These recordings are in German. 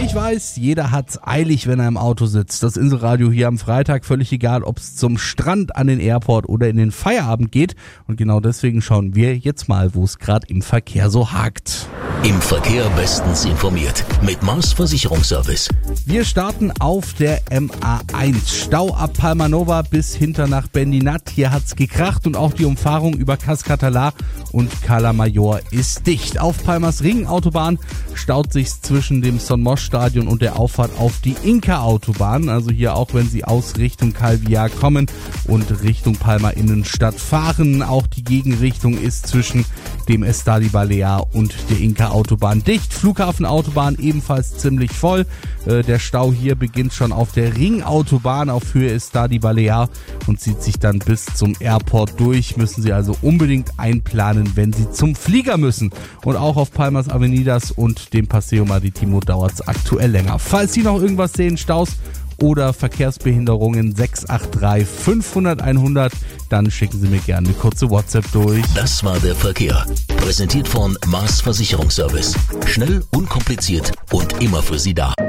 Ich weiß, jeder hat's eilig, wenn er im Auto sitzt. Das Inselradio hier am Freitag, völlig egal, ob es zum Strand, an den Airport oder in den Feierabend geht. Und genau deswegen schauen wir jetzt mal, wo es gerade im Verkehr so hakt. Im Verkehr bestens informiert mit Mars Versicherungsservice. Wir starten auf der MA1. Stau ab Palmanova bis hinter nach Bendinat. Hier hat's gekracht und auch die Umfahrung über Cascatalar und Cala Mayor ist dicht. Auf Palmas Ring Autobahn staut sich's zwischen dem Son Mosch Stadion und der Auffahrt auf die Inka-Autobahn. Also hier auch, wenn Sie aus Richtung Calviar kommen und Richtung Palma Innenstadt fahren. Auch die Gegenrichtung ist zwischen dem Estadi Balear und der Inka-Autobahn dicht. Flughafenautobahn ebenfalls ziemlich voll. Der Stau hier beginnt schon auf der Ringautobahn auf Höhe Estadi Balear und zieht sich dann bis zum Airport durch. Müssen Sie also unbedingt einplanen, wenn Sie zum Flieger müssen. Und auch auf Palmas Avenidas und dem Paseo Maritimo dauert es aktuell länger. Falls Sie noch irgendwas sehen, Staus oder Verkehrsbehinderungen 683 500 100, dann schicken Sie mir gerne eine kurze WhatsApp durch. Das war der Verkehr. Präsentiert von Mars Versicherungsservice. Schnell, unkompliziert und immer für Sie da.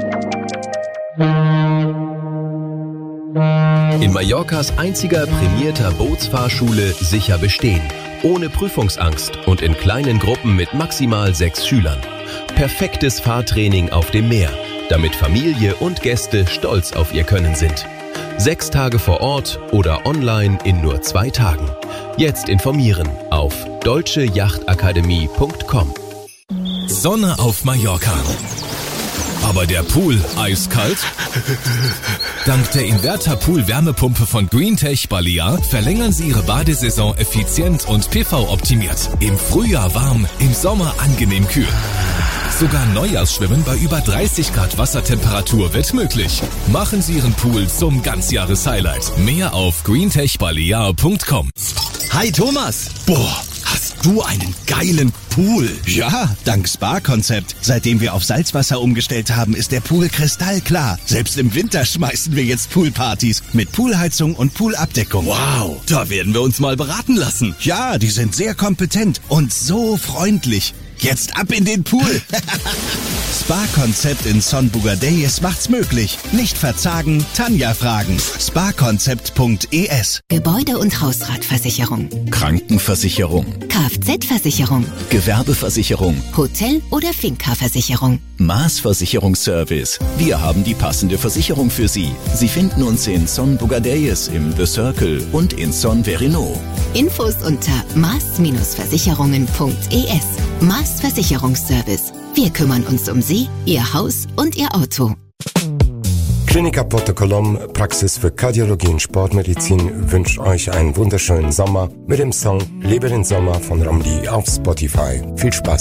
In Mallorcas einziger prämierter Bootsfahrschule sicher bestehen. Ohne Prüfungsangst und in kleinen Gruppen mit maximal 6 Schülern. Perfektes Fahrtraining auf dem Meer, damit Familie und Gäste stolz auf ihr Können sind. 6 Tage vor Ort oder online in nur 2 Tagen. Jetzt informieren auf deutscheachtakademie.com. Sonne auf Mallorca. Aber der Pool eiskalt? Dank der Inverter-Pool-Wärmepumpe von Greentech Balear verlängern Sie Ihre Badesaison effizient und PV-optimiert. Im Frühjahr warm, im Sommer angenehm kühl. Sogar Neujahrsschwimmen bei über 30 Grad Wassertemperatur wird möglich. Machen Sie Ihren Pool zum Ganzjahres-Highlight. Mehr auf greentechbalear.com. Hi Thomas! Boah, hast du einen geilen Pool? Ja, dank Spa-Konzept. Seitdem wir auf Salzwasser umgestellt haben, ist der Pool kristallklar. Selbst im Winter schmeißen wir jetzt Poolpartys mit Poolheizung und Poolabdeckung. Wow, da werden wir uns mal beraten lassen. Ja, die sind sehr kompetent und so freundlich. Jetzt ab in den Pool. Spa-Konzept in Son Bugadeyes macht's möglich. Nicht verzagen, Tanja fragen. Sparkonzept.es. Gebäude- und Hausratversicherung. Krankenversicherung. Kfz-Versicherung. Gewerbeversicherung. Hotel- oder Finca-Versicherung. Mars Versicherungsservice. Wir haben die passende Versicherung für Sie. Sie finden uns in Son Bugadeyes, im The Circle und in Son Verino. Infos unter mars-versicherungen.es. Mars Versicherungsservice. Wir kümmern uns um Sie, Ihr Haus und Ihr Auto. Klinika Porto Colom, Praxis für Kardiologie und Sportmedizin, wünscht euch einen wunderschönen Sommer mit dem Song Lebe den Sommer von Ramli auf Spotify. Viel Spaß.